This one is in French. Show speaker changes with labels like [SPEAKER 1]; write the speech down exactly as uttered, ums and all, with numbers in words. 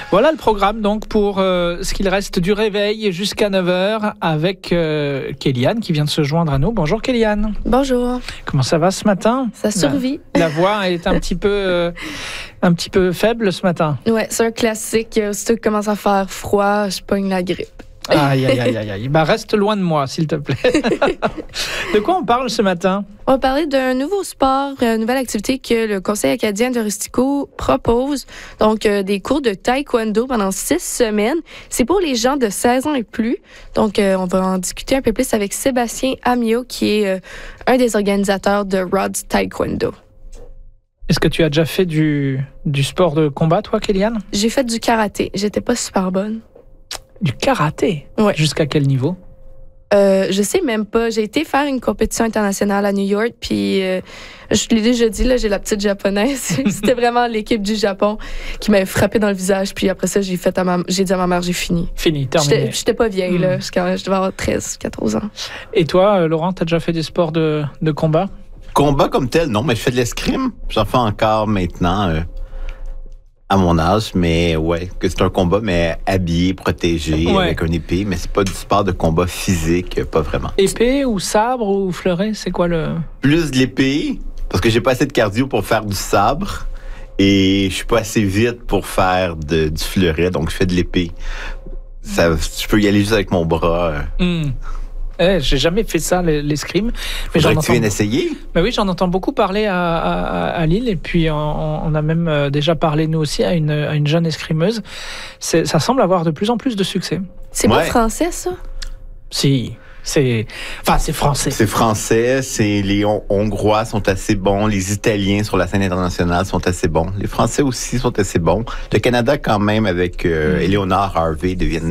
[SPEAKER 1] Voilà le programme donc pour euh, ce qu'il reste du réveil jusqu'à neuf heures avec euh, Kéliane qui vient de se joindre à nous. Bonjour Kéliane.
[SPEAKER 2] Bonjour.
[SPEAKER 1] Comment ça va ce matin?
[SPEAKER 2] Ça survit.
[SPEAKER 1] La, la voix est un petit peu euh, un petit peu faible ce matin.
[SPEAKER 2] Ouais, c'est un classique. Aussitôt qu'il commence à faire froid, je pogne la grippe.
[SPEAKER 1] Aïe, aïe, aïe, aïe, aïe. Bah, reste loin de moi, s'il te plaît. De quoi on parle ce matin?
[SPEAKER 2] On va parler d'un nouveau sport, une nouvelle activité que le Conseil acadien de Rustico propose. Donc, euh, des cours de taekwondo pendant six semaines. C'est pour les gens de seize ans et plus. Donc, euh, on va en discuter un peu plus avec Sébastien Amiot, qui est euh, un des organisateurs de Rod's Taekwondo.
[SPEAKER 1] Est-ce que tu as déjà fait du, du sport de combat, toi, Kéliane?
[SPEAKER 2] J'ai fait du karaté. J'étais pas super bonne.
[SPEAKER 1] Du karaté?
[SPEAKER 2] Ouais.
[SPEAKER 1] Jusqu'à quel niveau?
[SPEAKER 2] Euh, je sais même pas. J'ai été faire une compétition internationale à New York, puis euh, je l'ai déjà dit, là, j'ai la petite japonaise. C'était vraiment l'équipe du Japon qui m'avait frappé dans le visage, puis après ça, j'ai fait à ma... j'ai dit à ma mère, j'ai fini.
[SPEAKER 1] Fini, terminé.
[SPEAKER 2] J'étais, j'étais pas vieille,
[SPEAKER 1] mmh.
[SPEAKER 2] là. Je devais avoir treize, quatorze ans.
[SPEAKER 1] Et toi, Laurent, t'as déjà fait des sports de, de combat?
[SPEAKER 3] Combat comme tel, non, mais je fais de l'escrime. J'en fais encore maintenant euh, à mon âge, mais ouais, que c'est un combat, mais habillé, protégé,
[SPEAKER 1] ouais.
[SPEAKER 3] avec un épée, mais c'est pas du sport de combat physique, pas vraiment.
[SPEAKER 1] Épée ou sabre ou fleuret, c'est quoi le...
[SPEAKER 3] Plus de l'épée, parce que j'ai pas assez de cardio pour faire du sabre, et je suis pas assez vite pour faire de, du fleuret, donc je fais de l'épée. Ça, je peux y aller juste avec mon bras.
[SPEAKER 1] Euh. Mmh. Eh, j'ai jamais fait ça, l'escrime.
[SPEAKER 3] Mais j'en que tu viennes essayer.
[SPEAKER 1] Mais oui, j'en entends beaucoup parler à, à, à Lille. Et puis, on, on a même déjà parlé, nous aussi, à une, à une jeune escrimeuse. C'est, ça semble avoir de plus en plus de succès.
[SPEAKER 2] C'est ouais. pas français, ça?
[SPEAKER 1] Si. C'est, enfin, c'est français.
[SPEAKER 3] C'est français. C'est, les Hongrois sont assez bons. Les Italiens sur la scène internationale sont assez bons. Les Français aussi sont assez bons. Le Canada, quand même, avec euh, mmh. Eleonore Harvey, deviennent